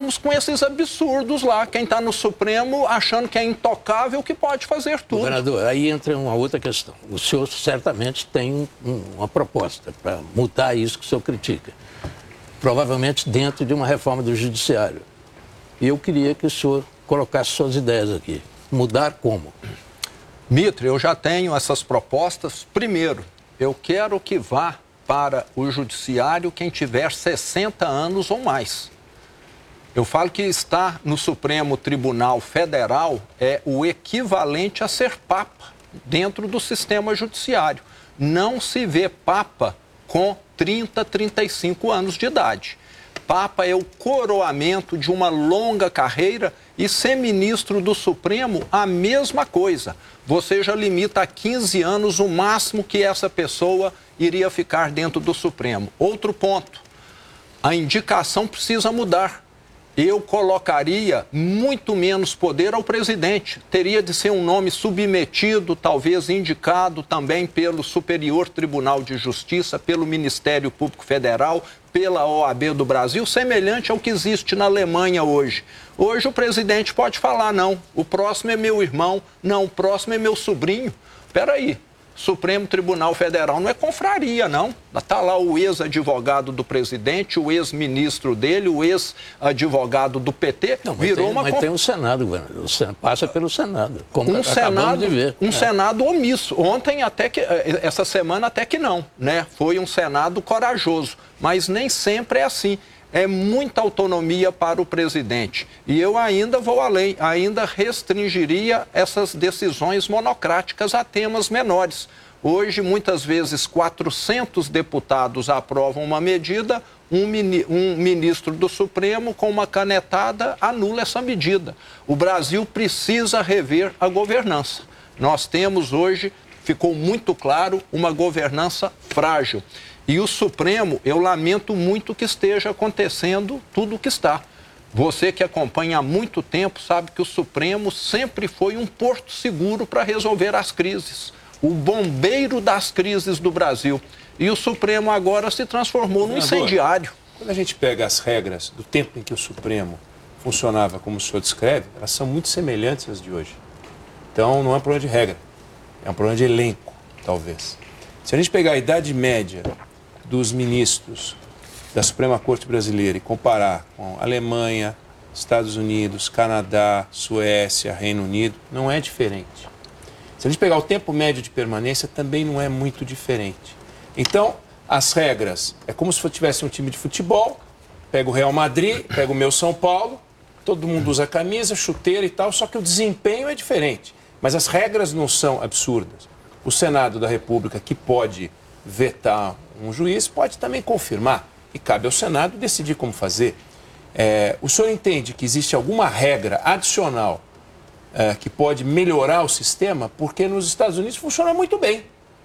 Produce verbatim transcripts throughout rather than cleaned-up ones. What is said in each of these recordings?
ficarmos com esses absurdos lá. Quem está no Supremo achando que é intocável, que pode fazer tudo. Governador, aí entra uma outra questão. O senhor certamente tem um, uma proposta para mudar isso que o senhor critica. Provavelmente dentro de uma reforma do Judiciário. E eu queria que o senhor colocasse suas ideias aqui. Mudar como? Mitre, eu já tenho essas propostas. Primeiro, eu quero que vá para o Judiciário quem tiver sessenta anos ou mais. Eu falo que estar no Supremo Tribunal Federal é o equivalente a ser papa dentro do sistema judiciário. Não se vê papa com trinta, trinta e cinco anos de idade. Papa é o coroamento de uma longa carreira e ser ministro do Supremo, a mesma coisa. Você já limita a quinze anos o máximo que essa pessoa iria ficar dentro do Supremo. Outro ponto, a indicação precisa mudar. Eu colocaria muito menos poder ao presidente. Teria de ser um nome submetido, talvez indicado também pelo Superior Tribunal de Justiça, pelo Ministério Público Federal, pela O A B do Brasil, semelhante ao que existe na Alemanha hoje. Hoje o presidente pode falar, não, o próximo é meu irmão, não, o próximo é meu sobrinho. Espera aí. Supremo Tribunal Federal não é confraria, não. Está lá o ex-advogado do presidente, o ex-ministro dele, o ex-advogado do P T. Não, mas virou tem, uma mas conf... tem um Senado, governador. O Senado passa pelo Senado. Como um Senado, de ver. um é. Senado omisso. Ontem até que, essa semana até que não, né? Foi um Senado corajoso, mas nem sempre é assim. É muita autonomia para o presidente. E eu ainda vou além, ainda restringiria essas decisões monocráticas a temas menores. Hoje, muitas vezes, quatrocentos deputados aprovam uma medida, um, mini, um ministro do Supremo, com uma canetada, anula essa medida. O Brasil precisa rever a governança. Nós temos hoje, ficou muito claro, uma governança frágil. E o Supremo, eu lamento muito que esteja acontecendo tudo o que está. Você que acompanha há muito tempo sabe que o Supremo sempre foi um porto seguro para resolver as crises. O bombeiro das crises do Brasil. E o Supremo agora se transformou num incendiário. Quando a gente pega as regras do tempo em que o Supremo funcionava como o senhor descreve, elas são muito semelhantes às de hoje. Então não é um problema de regra, é um problema de elenco, talvez. Se a gente pegar a idade média dos ministros da Suprema Corte Brasileira e comparar com Alemanha, Estados Unidos, Canadá, Suécia, Reino Unido, não é diferente. Se a gente pegar o tempo médio de permanência, também não é muito diferente. Então, as regras, é como se tivesse um time de futebol, pega o Real Madrid, pega o meu São Paulo, todo mundo usa camisa, chuteira e tal, só que o desempenho é diferente. Mas as regras não são absurdas. O Senado da República, que pode vetar um juiz, pode também confirmar. E cabe ao Senado decidir como fazer. É, o senhor entende que existe alguma regra adicional é, que pode melhorar o sistema? Porque nos Estados Unidos funciona muito bem.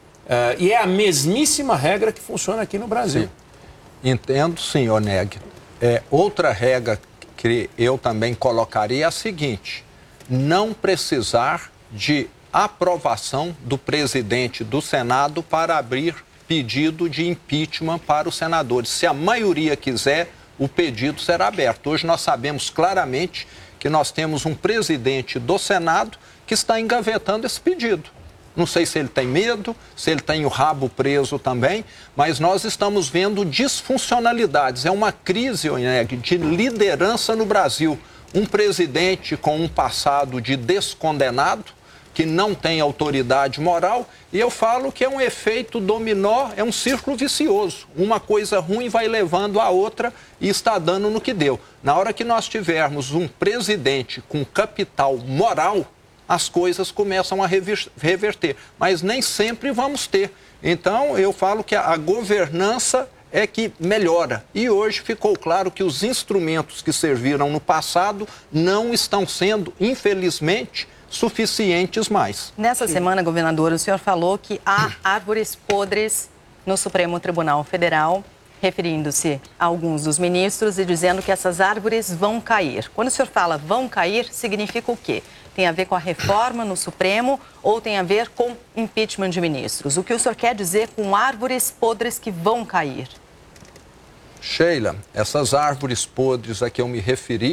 É, e é a mesmíssima regra que funciona aqui no Brasil. Sim. Entendo, sim, Oneg. É, outra regra que eu também colocaria é a seguinte: não precisar de aprovação do presidente do Senado para abrir pedido de impeachment para os senadores. Se a maioria quiser, o pedido será aberto. Hoje nós sabemos claramente que nós temos um presidente do Senado que está engavetando esse pedido. Não sei se ele tem medo, se ele tem o rabo preso também, mas nós estamos vendo disfuncionalidades. É uma crise, Oneg, de liderança no Brasil. Um presidente com um passado de descondenado, que não tem autoridade moral, e eu falo que é um efeito dominó, é um círculo vicioso. Uma coisa ruim vai levando a outra e está dando no que deu. Na hora que nós tivermos um presidente com capital moral, as coisas começam a reverter, mas nem sempre vamos ter. Então, eu falo que a governança é que melhora. E hoje ficou claro que os instrumentos que serviram no passado não estão sendo, infelizmente, suficientes mais. Nessa semana, governador, o senhor falou que há árvores podres no Supremo Tribunal Federal, referindo-se a alguns dos ministros e dizendo que essas árvores vão cair. Quando o senhor fala vão cair, significa o quê? Tem a ver com a reforma no Supremo ou tem a ver com impeachment de ministros? O que o senhor quer dizer com árvores podres que vão cair? Sheila, essas árvores podres a que eu me referi